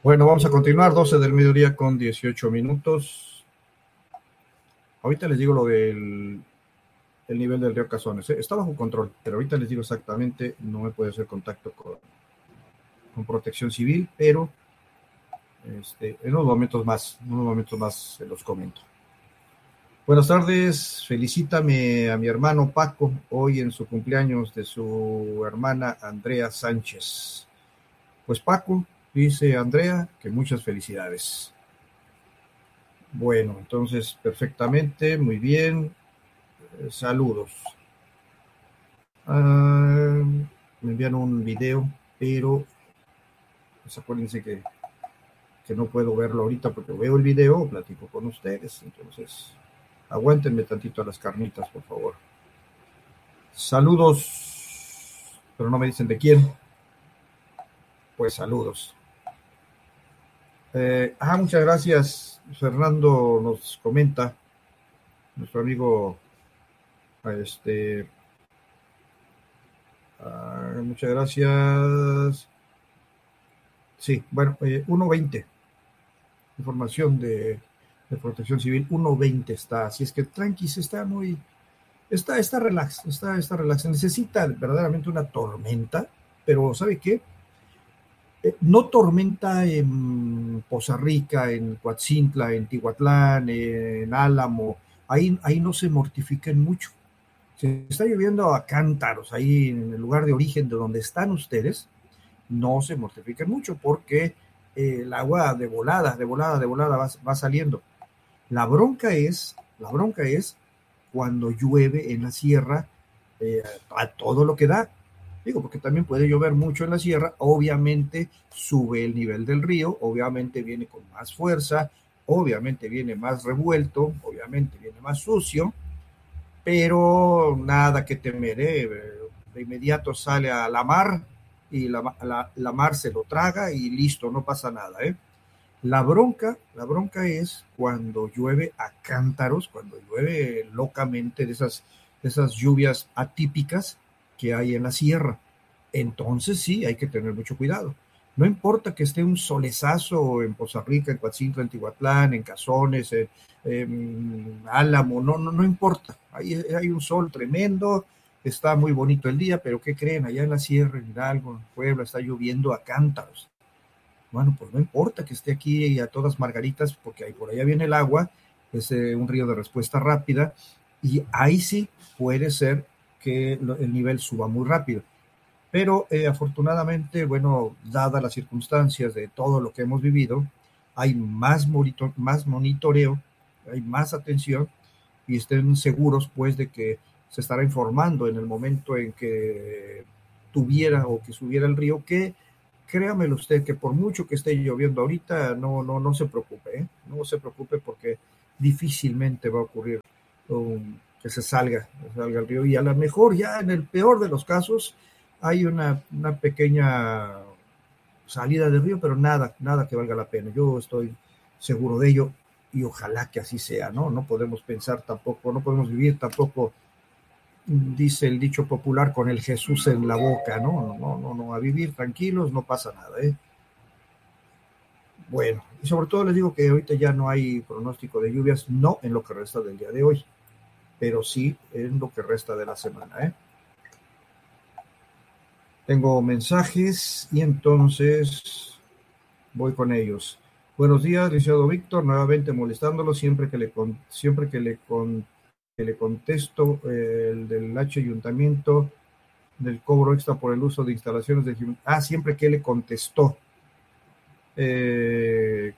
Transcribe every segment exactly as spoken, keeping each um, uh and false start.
Bueno, vamos a continuar, doce del mediodía con dieciocho minutos. Ahorita les digo lo del el nivel del río Cazones. ¿eh? Está bajo control, pero ahorita les digo exactamente, no me puede hacer contacto con, con Protección Civil, pero este, en unos momentos más, en unos momentos más se los comento. Buenas tardes, felicítame a mi hermano Paco, hoy en su cumpleaños de su hermana Andrea Sánchez. Pues Paco, dice Andrea, que muchas felicidades. Bueno, entonces, perfectamente, muy bien. Eh, saludos. Ah, me envían un video, pero pues acuérdense que, que no puedo verlo ahorita porque veo el video, platico con ustedes. Entonces, aguántenme tantito a las carnitas, por favor. Saludos, pero no me dicen de quién. Pues saludos. Eh, ah, muchas gracias. Fernando nos comenta, nuestro amigo, este, ah, muchas gracias. Sí, bueno, eh, uno veinte, información de, de Protección Civil, uno veinte está, así es que tranquis, está muy, está, está relax, está, está relax, necesita verdaderamente una tormenta, pero ¿sabe qué? Eh, no tormenta en Poza Rica, en Coatzintla, en Tihuatlán, en Álamo, ahí, ahí no se mortifiquen mucho. Se está lloviendo a cántaros ahí en el lugar de origen de donde están ustedes, no se mortifiquen mucho porque eh, el agua de volada, de volada, de volada va, va saliendo. La bronca es, la bronca es cuando llueve en la sierra eh, a todo lo que da. Digo, porque también puede llover mucho en la sierra, obviamente sube el nivel del río, obviamente viene con más fuerza, obviamente viene más revuelto, obviamente viene más sucio, pero nada que temer, ¿eh? De inmediato sale a la mar y la, la, la mar se lo traga y listo, no pasa nada, ¿eh? La bronca, la bronca es cuando llueve a cántaros, cuando llueve locamente de esas, de esas lluvias atípicas que hay en la sierra. Entonces sí, hay que tener mucho cuidado. No importa que esté un solezazo en Poza Rica, en Coatzintla, en Tihuatlán, en Cazones, en, en Álamo, no, no, no importa. Hay, hay un sol tremendo, está muy bonito el día, pero ¿qué creen? Allá en la sierra, en Hidalgo, en Puebla, está lloviendo a cántaros. Bueno, pues no importa que esté aquí y a todas margaritas, porque ahí por allá viene el agua, es eh, un río de respuesta rápida, y ahí sí puede ser que lo, el nivel suba muy rápido. Pero eh, afortunadamente, bueno, dadas las circunstancias de todo lo que hemos vivido, hay más, monitor, más monitoreo, hay más atención, y estén seguros pues de que se estará informando en el momento en que tuviera o que subiera el río, que créamelo usted que por mucho que esté lloviendo ahorita, no, no, no se preocupe, ¿eh? No se preocupe porque difícilmente va a ocurrir um, que se salga, que salga el río, y a lo mejor ya en el peor de los casos hay una, una pequeña salida del río, pero nada, nada que valga la pena. Yo estoy seguro de ello y ojalá que así sea, ¿no? No podemos pensar tampoco, no podemos vivir tampoco, dice el dicho popular, con el Jesús en la boca, ¿no? No, no, no, a vivir tranquilos, no pasa nada, ¿eh? Bueno, y sobre todo les digo que ahorita ya no hay pronóstico de lluvias, no en lo que resta del día de hoy, pero sí en lo que resta de la semana, ¿eh? Tengo mensajes y entonces voy con ellos. Buenos días, licenciado Víctor, nuevamente molestándolo siempre que le, con, siempre que le, con, que le contesto eh, el del H ayuntamiento del cobro extra por el uso de instalaciones de gimnasio. Ah, siempre que le contestó. Eh,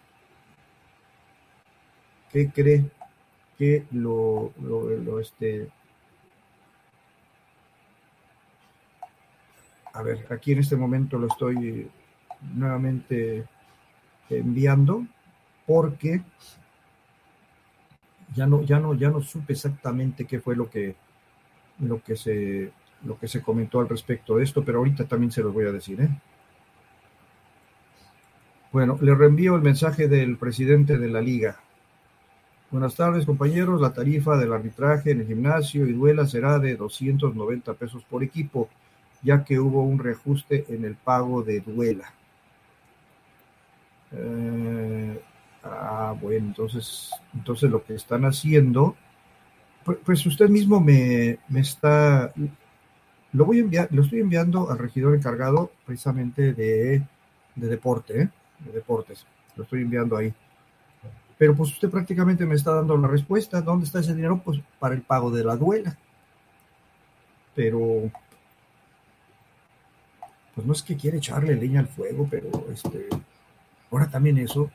¿Qué cree que lo, lo, lo este... A ver, aquí en este momento lo estoy nuevamente enviando porque ya no, ya no, ya no supe exactamente qué fue lo que, lo que se, lo que se comentó al respecto de esto, pero ahorita también se los voy a decir, ¿eh? Bueno, le reenvío el mensaje del presidente de la liga. Buenas tardes, compañeros. La tarifa del arbitraje en el gimnasio y duela será de doscientos noventa pesos por equipo, ya que hubo un reajuste en el pago de duela. Eh, ah, bueno, entonces, entonces lo que están haciendo, pues, pues usted mismo me, me está, lo voy a enviar, lo estoy enviando al regidor encargado precisamente de, de deporte, ¿eh? De deportes, lo estoy enviando ahí. Pero pues usted prácticamente me está dando la respuesta. ¿Dónde está ese dinero? Pues para el pago de la duela. Pero, pues no es que quiere echarle leña al fuego, pero este, ahora también eso.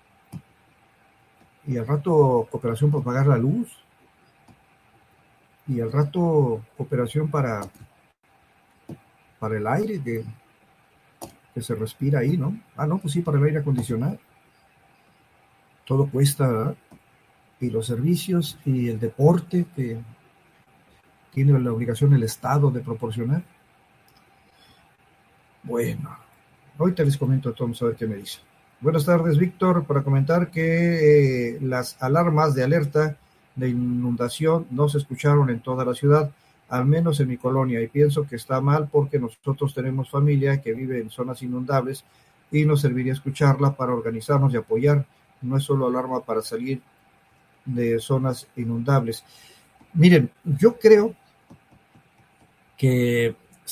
Y al rato cooperación para pagar la luz. Y al rato cooperación para, para el aire que, que se respira ahí, ¿no? Ah, no, pues sí, para el aire acondicionado. Todo cuesta, ¿verdad? Y los servicios y el deporte que tiene la obligación el Estado de proporcionar. Bueno, ahorita les comento a todos, vamos a ver qué me dice. Buenas tardes, Víctor, para comentar que eh, las alarmas de alerta de inundación no se escucharon en toda la ciudad, al menos en mi colonia, y pienso que está mal porque nosotros tenemos familia que vive en zonas inundables y nos serviría escucharla para organizarnos y apoyar. No es solo alarma para salir de zonas inundables. Miren, yo creo que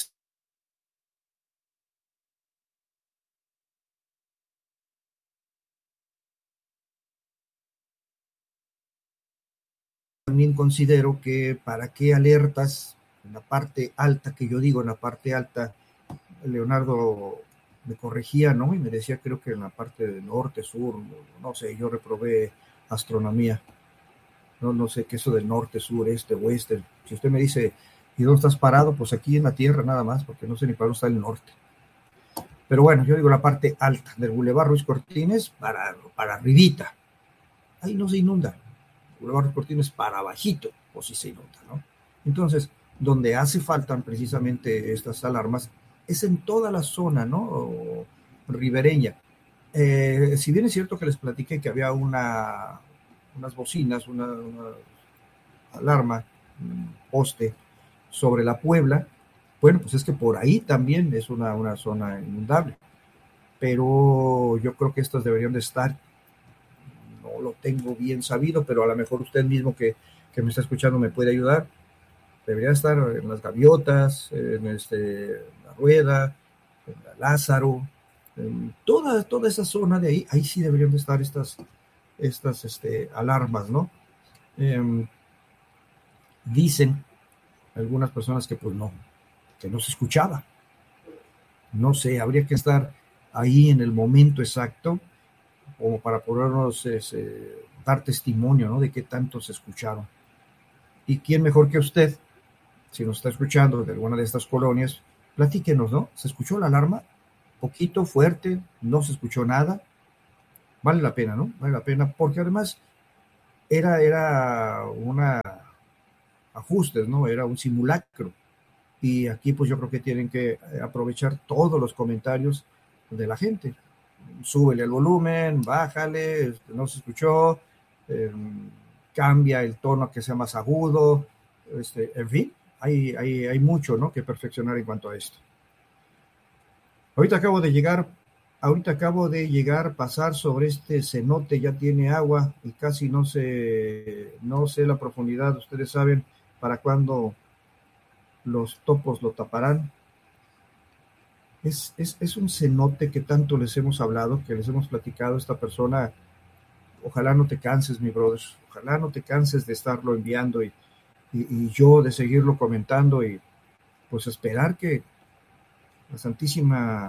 también considero que para qué alertas en la parte alta, que yo digo en la parte alta, Leonardo me corregía, ¿no? Y me decía, creo que en la parte de norte, sur, no sé, yo reprobé astronomía, no, no sé qué eso del norte, sur, este, oeste. Si usted me dice, ¿y dónde estás parado? Pues aquí en la tierra nada más, porque no sé ni para dónde está el norte. Pero bueno, yo digo la parte alta del Boulevard Ruiz Cortines para, para arribita. Ahí no se inunda. Boulevard Ruiz Cortines para bajito, o si se inunda, ¿no? Entonces, donde hace falta precisamente estas alarmas es en toda la zona, ¿no? O ribereña. Eh, si bien es cierto que les platiqué que había una, unas bocinas, una, una alarma, un poste sobre la Puebla, bueno, pues es que por ahí también es una, una zona inundable. Pero yo creo que estas deberían de estar, no lo tengo bien sabido, pero a lo mejor usted mismo que, que me está escuchando me puede ayudar. Debería estar en las Gaviotas, en este, la Rueda, en la Lázaro, en toda, toda esa zona de ahí, ahí sí deberían de estar estas, estas este, alarmas, ¿no? Eh, dicen algunas personas que pues no, que no se escuchaba. No sé, habría que estar ahí en el momento exacto como para podernos ese, dar testimonio, ¿no? De qué tanto se escucharon. Y quién mejor que usted, si nos está escuchando de alguna de estas colonias, platíquenos, ¿no? ¿Se escuchó la alarma? Poquito, fuerte, no se escuchó nada. Vale la pena, ¿no? Vale la pena, porque además era, era una ajustes, ¿no? Era un simulacro. Y aquí pues yo creo que tienen que aprovechar todos los comentarios de la gente. Súbele el volumen, bájale, no se escuchó, eh, cambia el tono que sea más agudo, este, en fin, hay, hay, hay mucho, ¿no?, que perfeccionar en cuanto a esto. Ahorita acabo de llegar, ahorita acabo de llegar, pasar sobre este cenote, ya tiene agua y casi no sé, no sé la profundidad, ustedes saben para cuándo los topos lo taparán. Es, es, es un cenote que tanto les hemos hablado, que les hemos platicado. Esta persona, ojalá no te canses, mi brother, ojalá no te canses de estarlo enviando y, y, y yo de seguirlo comentando y pues esperar que la Santísima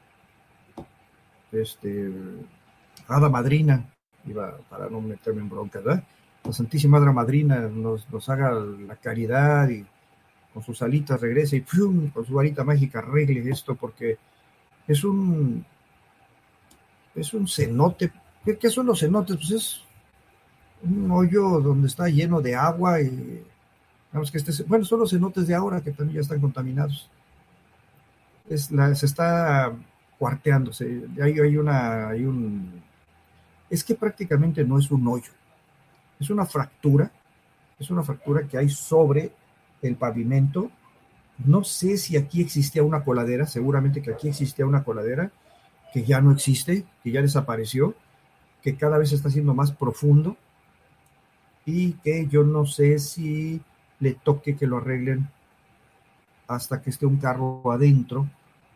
este, Hada Madrina, iba para no meterme en bronca, ¿verdad? La Santísima Hada Madrina nos, nos haga la caridad y con sus alitas regrese y ¡pum!, con su varita mágica arregle esto, porque es un es un cenote. ¿Qué, qué son los cenotes? Pues es un hoyo donde está lleno de agua y vamos que este, bueno, son los cenotes de ahora que también ya están contaminados. Es la, se está cuarteándose. Hay, hay una, hay un, es que prácticamente no es un hoyo, es una fractura, es una fractura que hay sobre el pavimento. No sé si aquí existía una coladera, seguramente que aquí existía una coladera que ya no existe, que ya desapareció, que cada vez está siendo más profundo y que yo no sé si le toque que lo arreglen hasta que esté un carro adentro.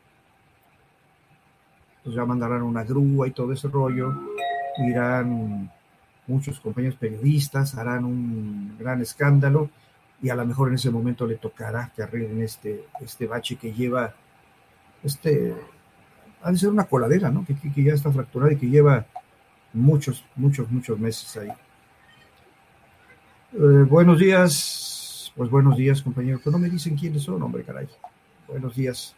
Pues ya mandarán una grúa y todo ese rollo, irán muchos compañeros periodistas, harán un gran escándalo y a lo mejor en ese momento le tocará que arreglen este, este bache que lleva, este, ha de ser una coladera, ¿no? Que, que, que ya está fracturada y que lleva muchos, muchos, muchos meses ahí. Eh, buenos días, pues buenos días, compañero, que no me dicen quiénes son, hombre, caray. Buenos días.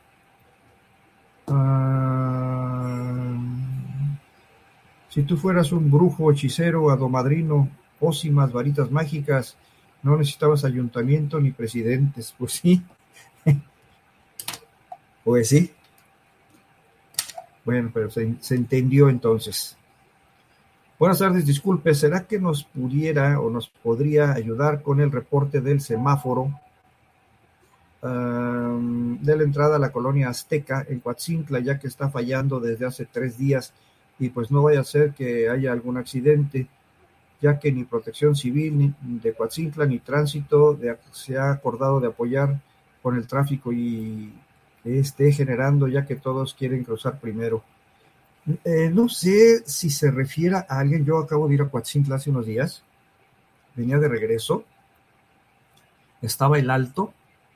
Uh, si tú fueras un brujo, hechicero, adomadrino, pócimas, varitas mágicas, no necesitabas ayuntamiento ni presidentes, pues sí. Pues sí. Bueno, pero se, se entendió entonces. Buenas tardes, disculpe, ¿será que nos pudiera o nos podría ayudar con el reporte del semáforo um, de la entrada a la colonia Azteca en Coatzincla, ya que está fallando desde hace tres días y pues no vaya a ser que haya algún accidente, ya que ni Protección Civil ni de Coatzincla ni Tránsito de, se ha acordado de apoyar con el tráfico y que esté generando, ya que todos quieren cruzar primero? Eh, no sé si se refiere a alguien. Yo acabo de ir a Coatzincla hace unos días, venía de regreso, estaba el Alto,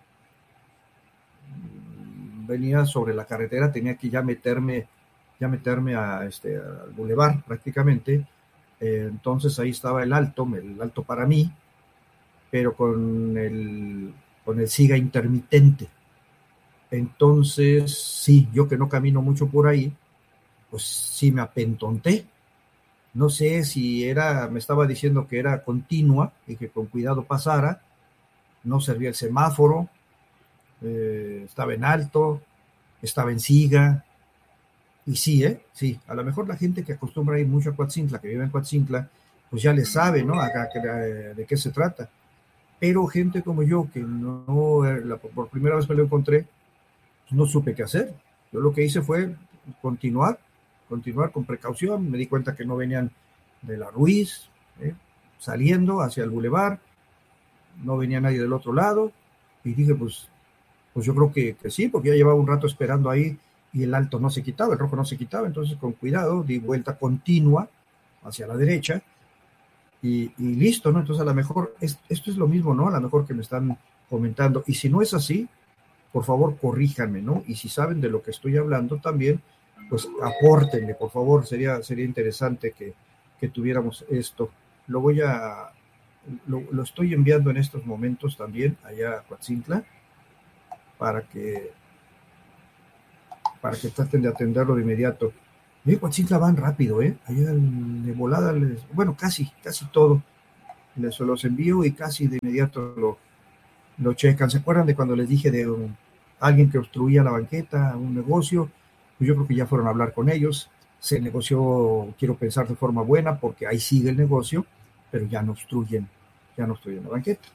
venía sobre la carretera, tenía que ya meterme, ya meterme a este, al bulevar prácticamente, eh, entonces ahí estaba el Alto, el Alto para mí, pero con el, con el siga intermitente. Entonces, sí, yo que no camino mucho por ahí, pues sí me apentonté. No sé si era, me estaba diciendo que era continua y que con cuidado pasara, no servía el semáforo, eh, estaba en alto, estaba en siga, y sí, ¿eh? Sí, a lo mejor la gente que acostumbra ir mucho a Coatzincla, que vive en Coatzincla, pues ya le sabe, ¿no? Acá, de qué se trata. Pero gente como yo, que no, la, por primera vez me lo encontré, pues no supe qué hacer. Yo lo que hice fue continuar, continuar con precaución, me di cuenta que no venían de la Ruiz, ¿eh? Saliendo hacia el bulevar, no venía nadie del otro lado, y dije, pues, pues yo creo que, que sí, porque ya llevaba un rato esperando ahí, y el alto no se quitaba, el rojo no se quitaba, entonces con cuidado, di vuelta continua hacia la derecha, y, y listo, ¿no? Entonces a lo mejor, es, esto es lo mismo, ¿no? A lo mejor que me están comentando, y si no es así, por favor, corríjanme, ¿no? Y si saben de lo que estoy hablando también, pues apórtenle, por favor, sería, sería interesante que, que tuviéramos esto. Lo voy a, lo, lo estoy enviando en estos momentos también allá a Coatzincla, para que, para que traten de atenderlo de inmediato. Y Coatzincla van rápido, ¿eh? Allá de volada, les, bueno, casi, casi todo, les los envío y casi de inmediato lo, lo checan. ¿Se acuerdan de cuando les dije de un, alguien que obstruía la banqueta, un negocio? Pues yo creo que ya fueron a hablar con ellos. Se negoció, quiero pensar, de forma buena, porque ahí sigue el negocio, pero ya no obstruyen, ya no obstruyen la banqueta.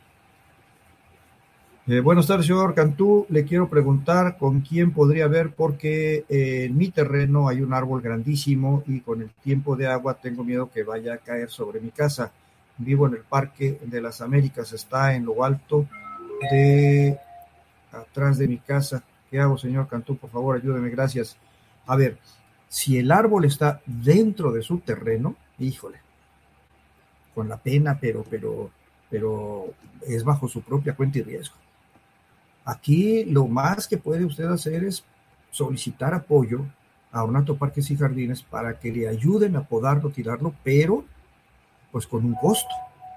Eh, buenas tardes, señor Cantú. Le quiero preguntar con quién podría ver, porque eh, en mi terreno hay un árbol grandísimo y con el tiempo de agua tengo miedo que vaya a caer sobre mi casa. Vivo en el Parque de las Américas, está en lo alto de atrás de mi casa. ¿Qué hago, señor Cantú? Por favor, ayúdeme, gracias. A ver, si el árbol está dentro de su terreno, híjole, con la pena, pero, pero, pero es bajo su propia cuenta y riesgo. Aquí lo más que puede usted hacer es solicitar apoyo a Ornato Parques y Jardines para que le ayuden a podarlo, tirarlo, pero pues con un costo.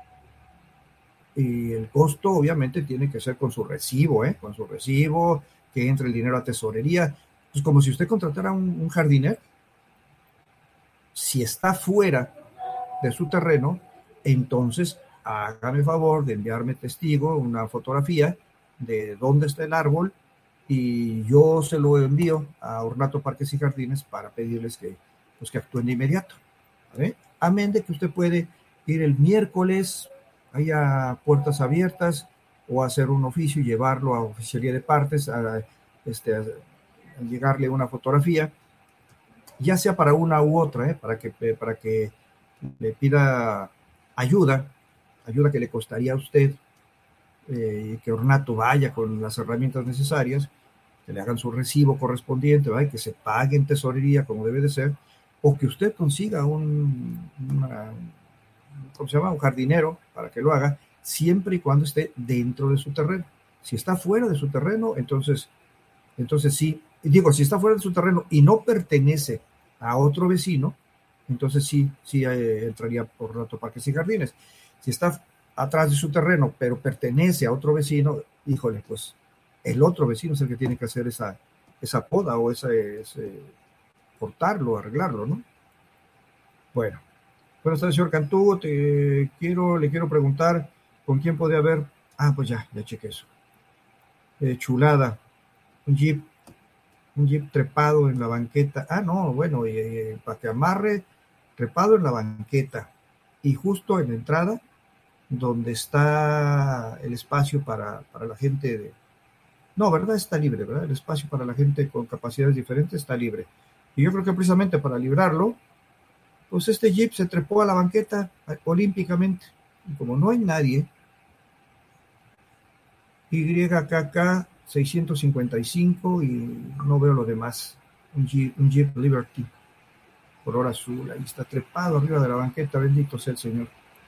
Y el costo obviamente tiene que ser con su recibo, ¿eh? Con su recibo, que entre el dinero a tesorería. Pues como si usted contratara un, un jardinero. Si está fuera de su terreno, entonces hágame el favor de enviarme testigo, una fotografía de dónde está el árbol, y yo se lo envío a Ornato Parques y Jardines para pedirles que, pues, que actúen de inmediato. ¿Vale? Amén de que usted puede ir el miércoles ahí a puertas abiertas o hacer un oficio y llevarlo a oficialía de partes, a, este, a, a llegarle una fotografía ya sea para una u otra, ¿eh? para, que, para que le pida ayuda, ayuda que le costaría a usted, eh, que Ornato vaya con las herramientas necesarias, que le hagan su recibo correspondiente, ¿vale? Que se pague en tesorería como debe de ser, o que usted consiga un, una, ¿cómo se llama? Un jardinero para que lo haga, siempre y cuando esté dentro de su terreno. Si está fuera de su terreno, entonces, entonces sí, digo, si está fuera de su terreno y no pertenece a otro vecino, entonces sí, sí eh, entraría por rato parques y jardines. Si está atrás de su terreno, pero pertenece a otro vecino, híjole, pues el otro vecino es el que tiene que hacer esa, esa poda o ese, ese cortarlo, arreglarlo, ¿no? Bueno, buenas tardes, señor Cantú, te quiero, le quiero preguntar con quién podría haber, ah, pues ya, ya chequé eso. Eh, chulada, un jeep, un jeep trepado en la banqueta, ah, no, bueno, eh, para que amarre, trepado en la banqueta, y justo en la entrada, donde está el espacio para, para la gente de... No, ¿verdad? Está libre, ¿verdad? El espacio para la gente con capacidades diferentes está libre. Y yo creo que precisamente para librarlo, pues este jeep se trepó a la banqueta olímpicamente. Y como no hay nadie, Y K K seiscientos cincuenta y cinco y no veo lo demás. Un Jeep, un Jeep Liberty, color azul, ahí está trepado arriba de la banqueta, bendito sea el Señor.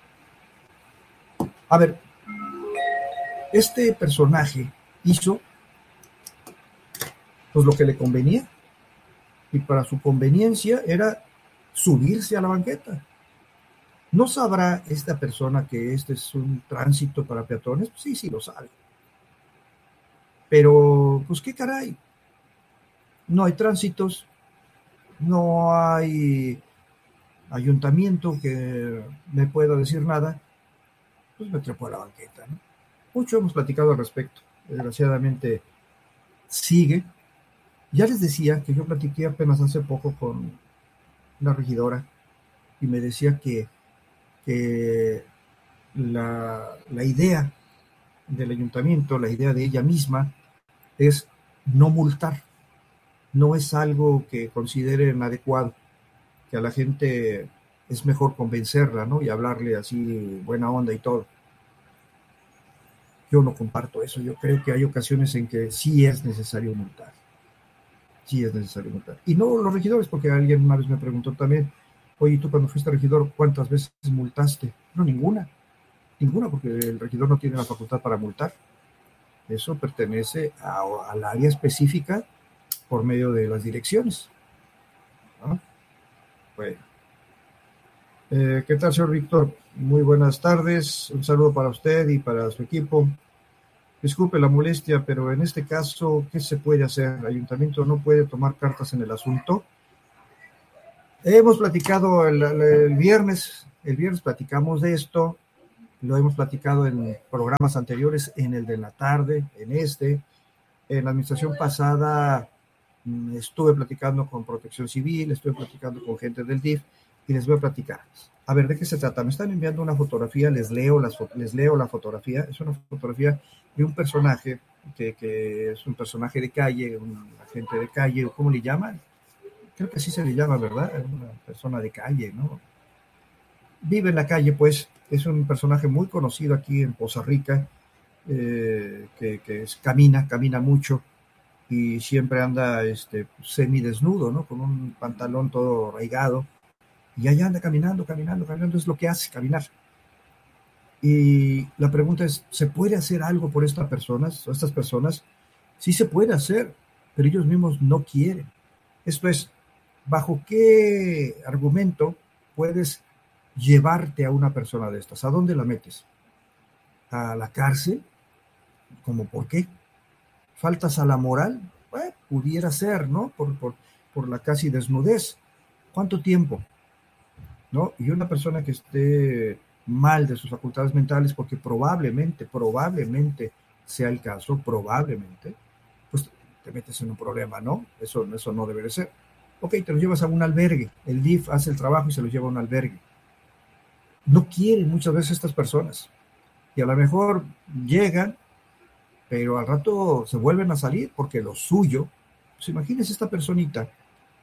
A ver, este personaje hizo pues lo que le convenía, y para su conveniencia era subirse a la banqueta. ¿No sabrá esta persona que este es un tránsito para peatones? Pues sí, sí lo sabe. Pero, pues qué caray, no hay tránsitos, no hay ayuntamiento que me pueda decir nada, pues me trepo a la banqueta, ¿no? Mucho hemos platicado al respecto. Desgraciadamente sigue. Ya les decía que yo platiqué apenas hace poco con una regidora y me decía que, que la, la idea del ayuntamiento, la idea de ella misma, es no multar. No es algo que consideren adecuado, que a la gente es mejor convencerla, ¿no? Y hablarle así buena onda y todo. Yo no comparto eso. Yo creo que hay ocasiones en que sí es necesario multar. Sí es necesario multar. Y no los regidores, porque alguien una vez me preguntó también, oye, tú cuando fuiste regidor, ¿cuántas veces multaste? No, ninguna. Ninguna, porque el regidor no tiene la facultad para multar. Eso pertenece a, al área específica por medio de las direcciones, ¿no? Bueno. Eh, ¿Qué tal, señor Víctor? Muy buenas tardes. Un saludo para usted y para su equipo. Disculpe la molestia, pero en este caso, ¿qué se puede hacer? ¿El ayuntamiento no puede tomar cartas en el asunto? Hemos platicado el, el, el viernes, el viernes platicamos de esto, lo hemos platicado en programas anteriores, en el de la tarde, en este. En la administración pasada estuve platicando con Protección Civil, estuve platicando con gente del D I F y les voy a platicar. A ver, ¿de qué se trata? Me están enviando una fotografía, les leo, las, les leo la fotografía. Es una fotografía de un personaje que, que es un personaje de calle, un agente de calle, ¿cómo le llaman? Creo que así se le llama, ¿verdad? Una persona de calle, ¿no? Vive en la calle, pues, es un personaje muy conocido aquí en Poza Rica, eh, que, que es, camina, camina mucho y siempre anda este, semidesnudo, ¿no? Con un pantalón todo arraigado. Y allá anda caminando, caminando, caminando, es lo que hace, caminar. Y la pregunta es, ¿se puede hacer algo por estas personas? Estas personas sí se puede hacer, pero ellos mismos no quieren. Esto es, ¿bajo qué argumento puedes llevarte a una persona de estas? ¿A dónde la metes? ¿A la cárcel? ¿Cómo por qué? ¿Faltas a la moral? Bueno, pudiera ser, ¿no? Por, por, por la casi desnudez. ¿Cuánto tiempo? ¿No? Y una persona que esté mal de sus facultades mentales, porque probablemente, probablemente sea el caso, probablemente, pues te metes en un problema, ¿no? Eso, eso no debe de ser. Ok, te lo llevas a un albergue, el D I F hace el trabajo y se lo lleva a un albergue. No quieren muchas veces estas personas, y a lo mejor llegan, pero al rato se vuelven a salir, porque lo suyo, pues imagínense esta personita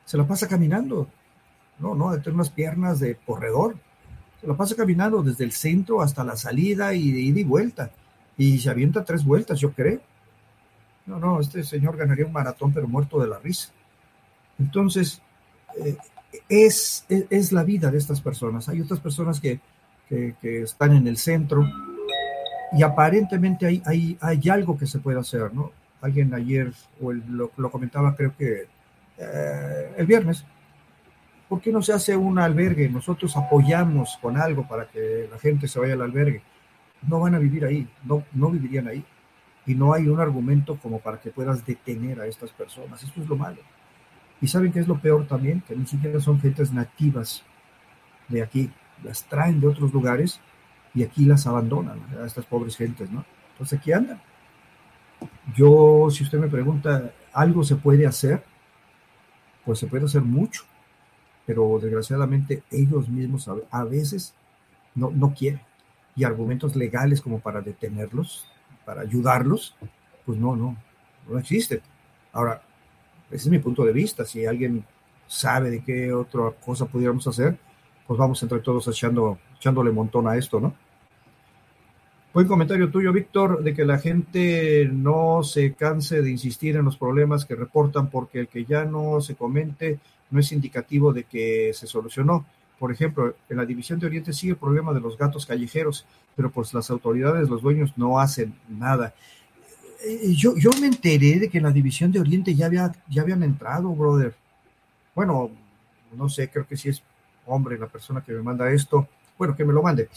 se la pasa caminando, no, no, tiene unas piernas de corredor, se la pasa caminando desde el centro hasta la salida y de ida y vuelta, y se avienta tres vueltas, yo creo. No, no, este señor ganaría un maratón, pero muerto de la risa. Entonces, eh, es, es, es la vida de estas personas. Hay otras personas que, que, que están en el centro y aparentemente hay, hay, hay algo que se puede hacer, ¿no? Alguien ayer, o el, lo, lo comentaba creo que eh, el viernes, ¿por qué no se hace un albergue? Nosotros apoyamos con algo para que la gente se vaya al albergue. No van a vivir ahí, no, no vivirían ahí. Y no hay un argumento como para que puedas detener a estas personas. Esto es lo malo. Y ¿saben qué es lo peor también? Que ni siquiera son gentes nativas de aquí. Las traen de otros lugares y aquí las abandonan a estas pobres gentes, ¿no? Entonces aquí andan. Yo, si usted me pregunta, ¿algo se puede hacer? Pues se puede hacer mucho, pero desgraciadamente ellos mismos a, a veces no, no quieren. Y argumentos legales como para detenerlos, para ayudarlos, pues no, no, no existen. Ahora, ese es mi punto de vista. Si alguien sabe de qué otra cosa pudiéramos hacer, pues vamos entre todos echando, echándole montón a esto, ¿no? Buen comentario tuyo, Víctor, de que la gente no se canse de insistir en los problemas que reportan porque el que ya no se comente no es indicativo de que se solucionó. Por ejemplo, en la División de Oriente sigue el problema de los gatos callejeros, pero pues las autoridades, los dueños no hacen nada. Yo, yo me enteré de que en la División de Oriente ya, había, ya habían entrado, brother. Bueno, no sé, creo que si es hombre la persona que me manda esto. Bueno, que me lo mande.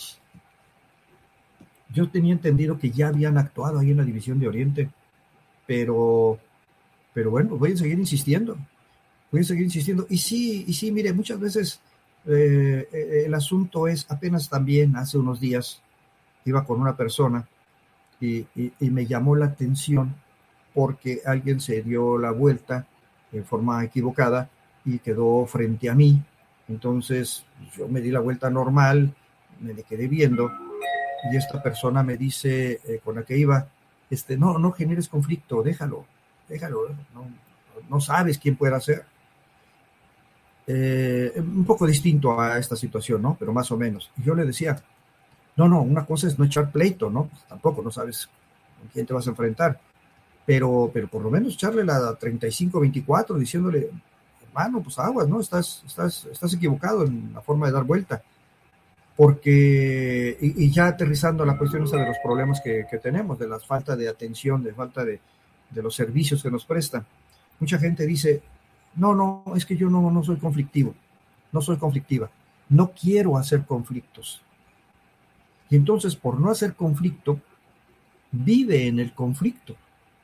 Yo tenía entendido que ya habían actuado ahí en la División de Oriente, pero, pero bueno, voy a seguir insistiendo. Voy a seguir insistiendo. Y sí, y sí, mire, muchas veces eh, el asunto es, apenas también hace unos días iba con una persona y, y, y me llamó la atención porque alguien se dio la vuelta en forma equivocada y quedó frente a mí. Entonces yo me di la vuelta normal, me le quedé viendo y esta persona me dice eh, con la que iba, este, no, no generes conflicto, déjalo, déjalo, no, no sabes quién puede ser. Eh, un poco distinto a esta situación, ¿no? Pero más o menos. Y yo le decía, no, no, una cosa es no echar pleito, ¿no? Pues tampoco, no sabes con quién te vas a enfrentar, pero, pero por lo menos echarle la treinta y cinco veinticuatro diciéndole, hermano, pues aguas, ¿no? Estás, estás, estás equivocado en la forma de dar vuelta. Porque, y, y ya aterrizando la cuestión esa de los problemas que, que tenemos, de la falta de atención, de falta de, de los servicios que nos prestan. Mucha gente dice, no, no, es que yo no, no soy conflictivo, no soy conflictiva, no quiero hacer conflictos. Y entonces, por no hacer conflicto, vive en el conflicto.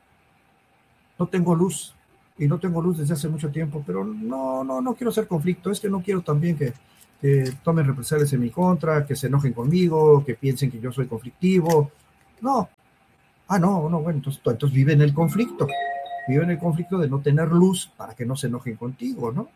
No tengo luz, y no tengo luz desde hace mucho tiempo, pero no, no, no quiero hacer conflicto, es que no quiero también que, que tomen represalias en mi contra, que se enojen conmigo, que piensen que yo soy conflictivo. No, ah, no, no, bueno, entonces, entonces vive en el conflicto, vive en el conflicto de no tener luz para que no se enojen contigo, ¿no?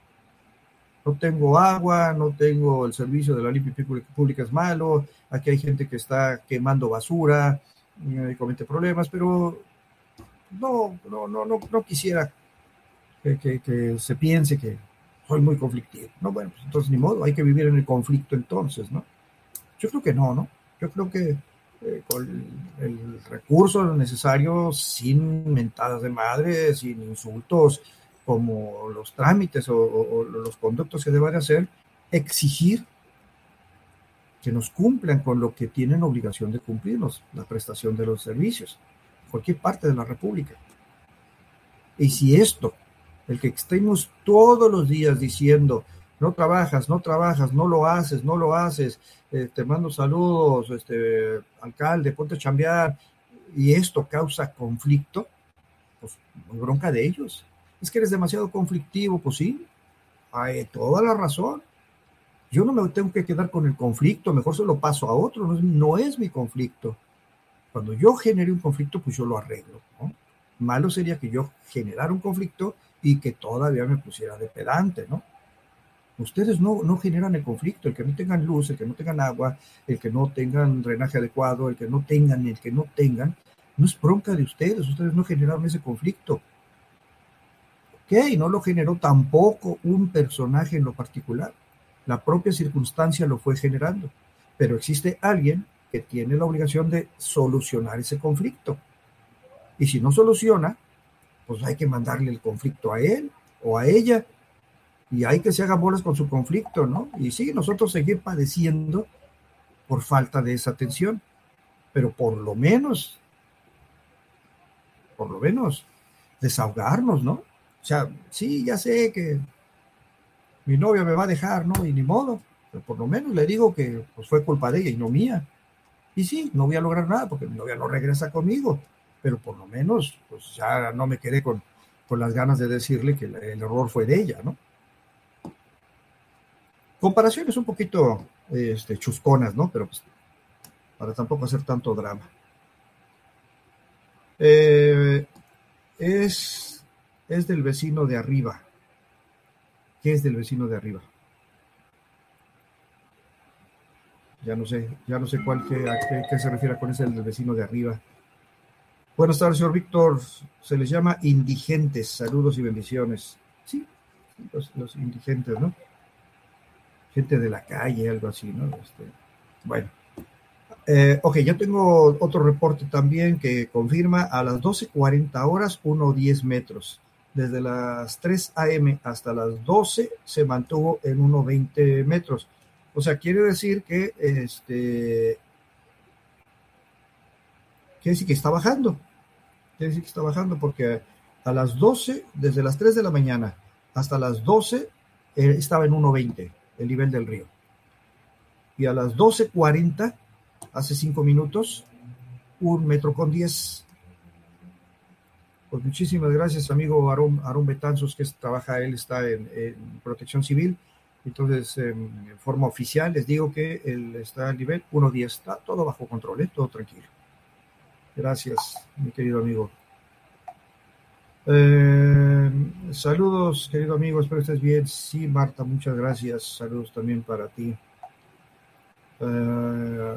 No tengo agua, no tengo el servicio de la limpia pública, es malo, aquí hay gente que está quemando basura, y comete problemas, pero no, no, no, no, no quisiera que, que, que se piense que soy muy conflictivo. No, bueno, pues entonces ni modo, hay que vivir en el conflicto entonces, ¿no? Yo creo que no, ¿no? Yo creo que eh, con el, el recurso necesario, sin mentadas de madre, sin insultos, como los trámites o, o, o los conductos que deben hacer, exigir que nos cumplan con lo que tienen obligación de cumplirnos, la prestación de los servicios, cualquier parte de la República. Y si esto, el que estemos todos los días diciendo, no trabajas, no trabajas, no lo haces, no lo haces, eh, te mando saludos, este, alcalde, ponte a chambear, y esto causa conflicto, pues muy bronca de ellos. Es que eres demasiado conflictivo, pues sí, hay toda la razón. Yo no me tengo que quedar con el conflicto, mejor se lo paso a otro, no es, no es mi conflicto. Cuando yo genere un conflicto, pues yo lo arreglo, ¿no? Malo sería que yo generara un conflicto y que todavía me pusiera de pedante, ¿no? Ustedes no, no generan el conflicto, el que no tengan luz, el que no tengan agua, el que no tengan drenaje adecuado, el que no tengan, el que no tengan, no es bronca de ustedes, ustedes no generaron ese conflicto. ¿Qué? Y no lo generó tampoco un personaje en lo particular. La propia circunstancia lo fue generando. Pero existe alguien que tiene la obligación de solucionar ese conflicto. Y si no soluciona, pues hay que mandarle el conflicto a él o a ella. Y hay que se haga bolas con su conflicto, ¿no? Y sí, nosotros seguir padeciendo por falta de esa atención. Pero por lo menos, por lo menos, desahogarnos, ¿no? O sea, sí, ya sé que mi novia me va a dejar, ¿no? Y ni modo, pero por lo menos le digo que pues, fue culpa de ella y no mía. Y sí, no voy a lograr nada porque mi novia no regresa conmigo, pero por lo menos, pues ya no me quedé con, con las ganas de decirle que el, el error fue de ella, ¿no? Comparaciones un poquito este, chusconas, ¿no? Pero pues para tampoco hacer tanto drama. Eh, es... Es del vecino de arriba. ¿Qué es del vecino de arriba? Ya no sé, ya no sé cuál, qué, a qué, qué se refiere con ese del vecino de arriba. Buenas tardes, señor Víctor. Se les llama indigentes. Saludos y bendiciones. Sí, los, los indigentes, ¿no? Gente de la calle, algo así, ¿no? Este, bueno. Eh, ok, yo tengo otro reporte también que confirma a las doce cuarenta horas, uno diez metros. Desde las tres a eme hasta las doce se mantuvo en uno veinte metros. O sea, quiere decir que este quiere decir que está bajando. Quiere decir que está bajando porque a las doce, desde las tres de la mañana hasta las doce, eh, estaba en uno veinte el nivel del río. Y a las doce cuarenta, hace cinco minutos, un metro con diez. Pues muchísimas gracias, amigo Aarón, Aarón Betanzos, que trabaja, él está en, en Protección Civil. Entonces, en, en forma oficial, les digo que él está al nivel uno diez. Está todo bajo control, ¿eh? Todo tranquilo. Gracias, mi querido amigo. Eh, saludos, querido amigo, espero que estés bien. Sí, Marta, muchas gracias. Saludos también para ti. Eh,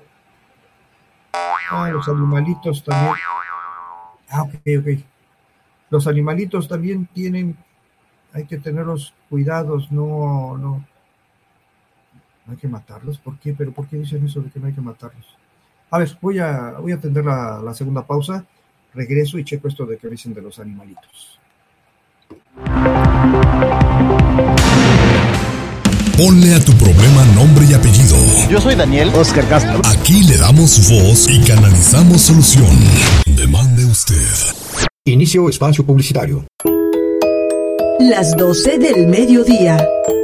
ah, los animalitos también. Ah, ok, ok. Los animalitos también tienen, hay que tenerlos cuidados, no, no, no hay que matarlos. ¿Por qué? ¿Pero por qué dicen eso de que no hay que matarlos? A ver, voy a, voy a atender la, la segunda pausa, regreso y checo esto de que dicen de los animalitos. Ponle a tu problema nombre y apellido. Yo soy Daniel Oscar Castro. Aquí le damos voz y canalizamos solución. Demande usted. Inicio espacio publicitario. Las doce del mediodía.